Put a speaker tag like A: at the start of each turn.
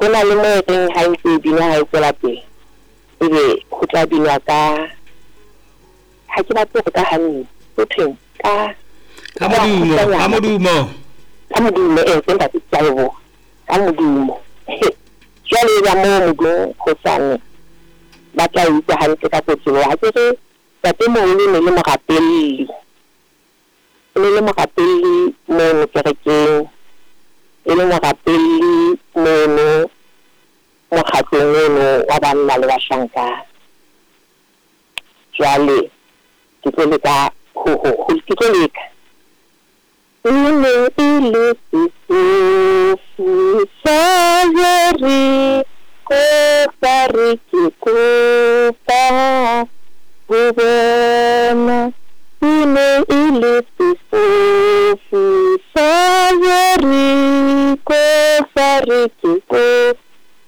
A: go na le mo teng ha ntse bina ha tsela pele ebe go tla binwa ka ha ke batla go ka hanne go theng ka
B: modumo
A: senta ke tsaibo ka modumo jwale ya mo modumo go sane ba tla itse hantle ka tsela ha ke re tate mo le mogapelli le mogapelli mo kerekeng le mogapelli mo mokgatlong wa banna le bashanka jwale ke tlo leka ke tlo leka ile Saveri ko pariki ko pa bubena ile Saveri ko pariki ko